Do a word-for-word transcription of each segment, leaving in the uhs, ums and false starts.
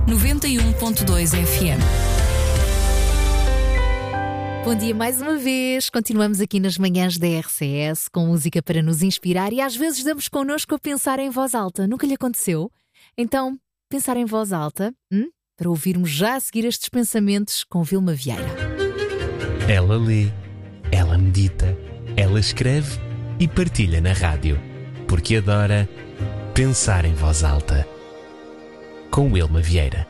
noventa e um ponto dois F M. Bom dia mais uma vez, continuamos aqui nas manhãs da R C S com música para nos inspirar e às vezes damos connosco a pensar em voz alta. Nunca lhe aconteceu? Então, pensar em voz alta, hum? Para ouvirmos já a seguir estes pensamentos com Vilma Vieira. Ela lê, ela medita, ela escreve e partilha na rádio, porque adora pensar em voz alta. Com Vilma Vieira.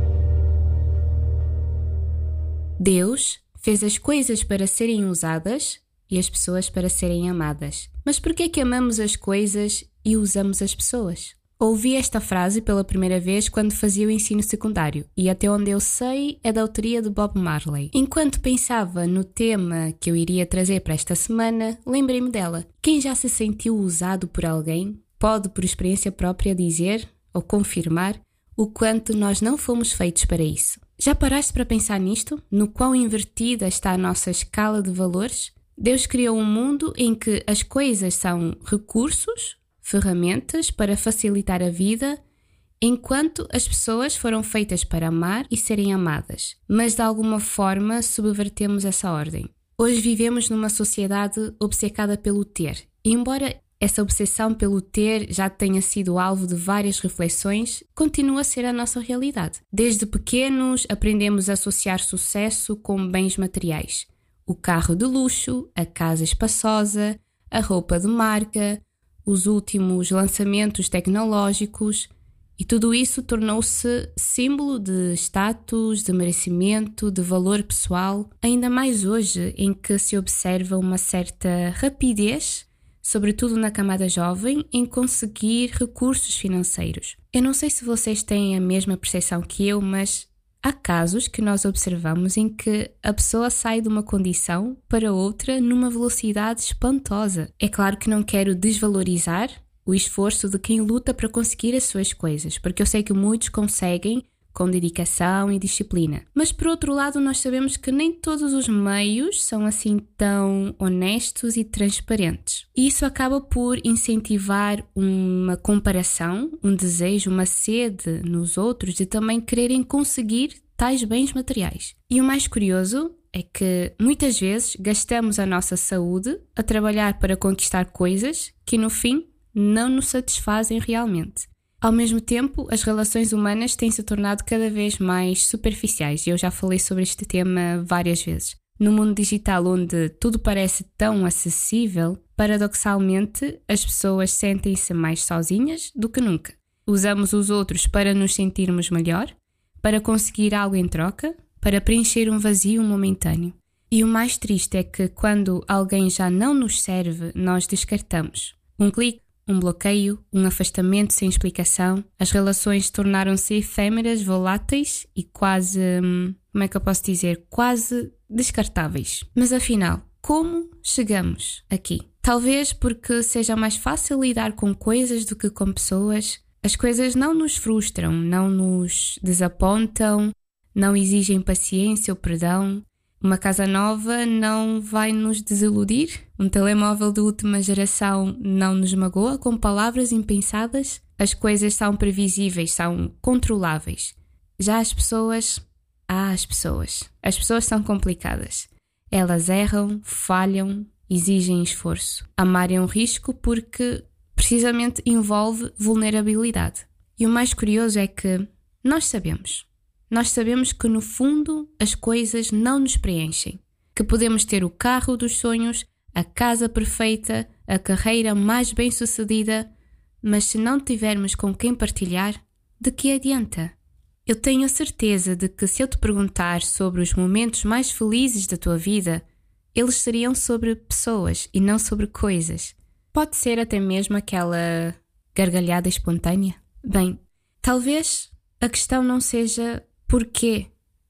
Deus fez as coisas para serem usadas e as pessoas para serem amadas. Mas por que é que amamos as coisas e usamos as pessoas? Ouvi esta frase pela primeira vez quando fazia o ensino secundário e até onde eu sei é da autoria de Bob Marley. Enquanto pensava no tema que eu iria trazer para esta semana, lembrei-me dela. Quem já se sentiu usado por alguém pode, por experiência própria, dizer ou confirmar o quanto nós não fomos feitos para isso. Já paraste para pensar nisto? No quão invertida está a nossa escala de valores? Deus criou um mundo em que as coisas são recursos, ferramentas para facilitar a vida, enquanto as pessoas foram feitas para amar e serem amadas. Mas de alguma forma subvertemos essa ordem. Hoje vivemos numa sociedade obcecada pelo ter. E embora essa obsessão pelo ter já tenha sido alvo de várias reflexões, continua a ser a nossa realidade. Desde pequenos aprendemos a associar sucesso com bens materiais. O carro de luxo, a casa espaçosa, a roupa de marca, os últimos lançamentos tecnológicos, e tudo isso tornou-se símbolo de status, de merecimento, de valor pessoal, ainda mais hoje em que se observa uma certa rapidez, sobretudo na camada jovem, em conseguir recursos financeiros. Eu não sei se vocês têm a mesma percepção que eu, mas há casos que nós observamos em que a pessoa sai de uma condição para outra numa velocidade espantosa. É claro que não quero desvalorizar o esforço de quem luta para conseguir as suas coisas, porque eu sei que muitos conseguem com dedicação e disciplina. Mas por outro lado, nós sabemos que nem todos os meios são assim tão honestos e transparentes. E isso acaba por incentivar uma comparação, um desejo, uma sede nos outros de também quererem conseguir tais bens materiais. E o mais curioso é que muitas vezes gastamos a nossa saúde a trabalhar para conquistar coisas que no fim não nos satisfazem realmente. Ao mesmo tempo, as relações humanas têm se tornado cada vez mais superficiais e eu já falei sobre este tema várias vezes. No mundo digital, onde tudo parece tão acessível, paradoxalmente, as pessoas sentem-se mais sozinhas do que nunca. Usamos os outros para nos sentirmos melhor, para conseguir algo em troca, para preencher um vazio momentâneo. E o mais triste é que quando alguém já não nos serve, nós descartamos. Um clique, um bloqueio, um afastamento sem explicação. As relações tornaram-se efêmeras, voláteis e quase, hum, como é que eu posso dizer, quase descartáveis. Mas afinal, como chegamos aqui? Talvez porque seja mais fácil lidar com coisas do que com pessoas. As coisas não nos frustram, não nos desapontam, não exigem paciência ou perdão. Uma casa nova não vai nos desiludir. Um telemóvel de última geração não nos magoa com palavras impensadas. As coisas são previsíveis, são controláveis. Já as pessoas... Ah, as pessoas. As pessoas são complicadas. Elas erram, falham, exigem esforço. Amar é um risco porque precisamente envolve vulnerabilidade. E o mais curioso é que nós sabemos... Nós sabemos que, no fundo, as coisas não nos preenchem. Que podemos ter o carro dos sonhos, a casa perfeita, a carreira mais bem-sucedida, mas se não tivermos com quem partilhar, de que adianta? Eu tenho a certeza de que se eu te perguntar sobre os momentos mais felizes da tua vida, eles seriam sobre pessoas e não sobre coisas. Pode ser até mesmo aquela gargalhada espontânea? Bem, talvez a questão não seja porquê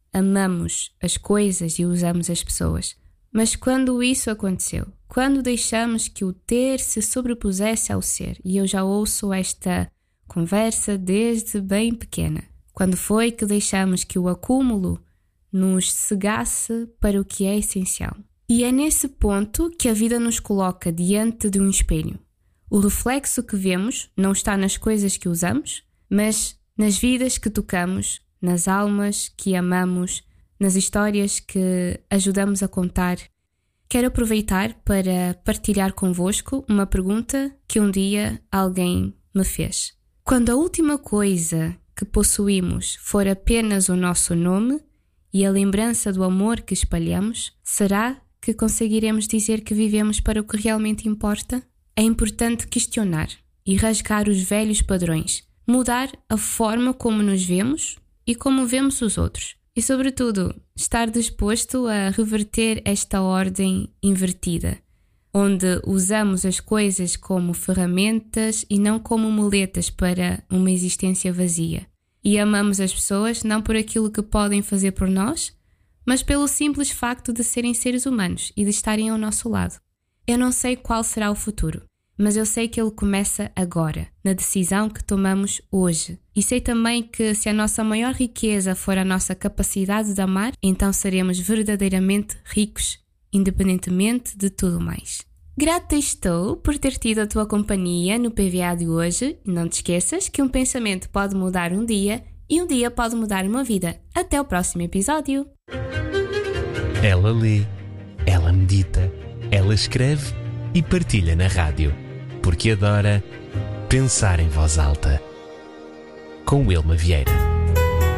amamos as coisas e usamos as pessoas, mas quando isso aconteceu, quando deixamos que o ter se sobrepusesse ao ser, e eu já ouço esta conversa desde bem pequena, quando foi que deixamos que o acúmulo nos cegasse para o que é essencial. E é nesse ponto que a vida nos coloca diante de um espelho. O reflexo que vemos não está nas coisas que usamos, mas nas vidas que tocamos, nas almas que amamos, nas histórias que ajudamos a contar. Quero aproveitar para partilhar convosco uma pergunta que um dia alguém me fez. Quando a última coisa que possuímos for apenas o nosso nome e a lembrança do amor que espalhamos, será que conseguiremos dizer que vivemos para o que realmente importa? É importante questionar e rasgar os velhos padrões, mudar a forma como nos vemos e como vemos os outros. E, sobretudo, estar disposto a reverter esta ordem invertida, onde usamos as coisas como ferramentas e não como muletas para uma existência vazia. E amamos as pessoas não por aquilo que podem fazer por nós, mas pelo simples facto de serem seres humanos e de estarem ao nosso lado. Eu não sei qual será o futuro, mas eu sei que ele começa agora, na decisão que tomamos hoje. E sei também que se a nossa maior riqueza for a nossa capacidade de amar, então seremos verdadeiramente ricos, independentemente de tudo mais. Grata estou por ter tido a tua companhia no P V A de hoje. Não te esqueças que um pensamento pode mudar um dia e um dia pode mudar uma vida. Até o próximo episódio. Ela lê, ela medita, ela escreve e partilha na rádio, porque adora pensar em voz alta. Com Wilma Vieira.